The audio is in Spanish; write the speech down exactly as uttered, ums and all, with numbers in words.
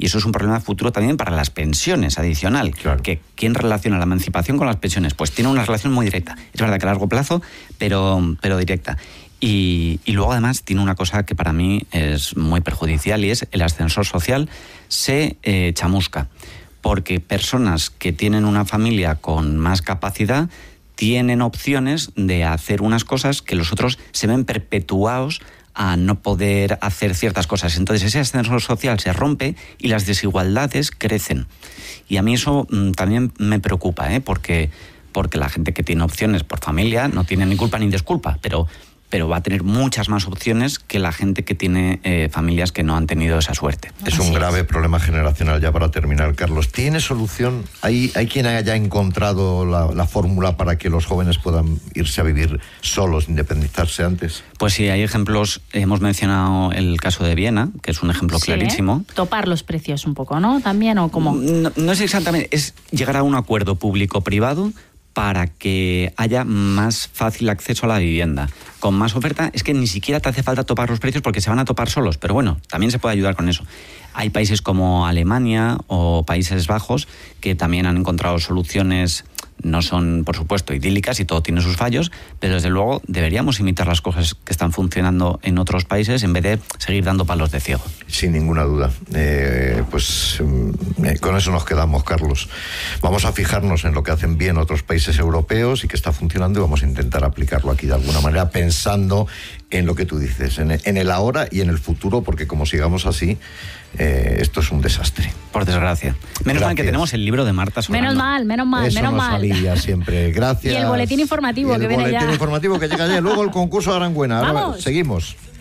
Y eso es un problema futuro también para las pensiones adicional. Claro. Que ¿quién relaciona la emancipación con las pensiones? Pues tiene una relación muy directa. Es verdad que a largo plazo, pero, pero directa. Y, y luego además tiene una cosa que para mí es muy perjudicial y es el ascensor social se eh, chamusca. Porque personas que tienen una familia con más capacidad tienen opciones de hacer unas cosas que los otros se ven perpetuados a no poder hacer ciertas cosas. Entonces ese ascensor social se rompe y las desigualdades crecen. Y a mí eso mmm, también me preocupa, ¿eh? porque, porque la gente que tiene opciones por familia no tiene ni culpa ni disculpa, pero... pero va a tener muchas más opciones que la gente que tiene eh, familias que no han tenido esa suerte. Es un grave problema generacional. Ya para terminar, Carlos, ¿tiene solución? ¿Hay, hay quien haya encontrado la, la fórmula para que los jóvenes puedan irse a vivir solos, independizarse antes? Pues sí, hay ejemplos. Hemos mencionado el caso de Viena, que es un ejemplo Sí, clarísimo. ¿eh? Topar los precios un poco, ¿no? También, ¿o cómo? No, no es exactamente, es llegar a un acuerdo público-privado para que haya más fácil acceso a la vivienda. Con más oferta, es que ni siquiera te hace falta topar los precios porque se van a topar solos, pero bueno, también se puede ayudar con eso. Hay países como Alemania o Países Bajos que también han encontrado soluciones, no son, por supuesto, idílicas y todo tiene sus fallos, pero desde luego deberíamos imitar las cosas que están funcionando en otros países en vez de seguir dando palos de ciego. Sin ninguna duda. Eh, pues eh, con eso nos quedamos, Carlos. Vamos a fijarnos en lo que hacen bien otros países europeos y que está funcionando y vamos a intentar aplicarlo aquí de alguna manera, pensando en lo que tú dices, en el, en el ahora y en el futuro, porque como sigamos así, eh, esto es un desastre. Por desgracia. Menos Gracias. mal que tenemos el libro de Marta Solano. Menos mal, menos mal, Eso menos nos mal. alivia siempre. Gracias. Y el boletín informativo Y el que viene ya. boletín informativo que llega ya. Luego el concurso de Aranguena. Ahora ¡Vamos! seguimos.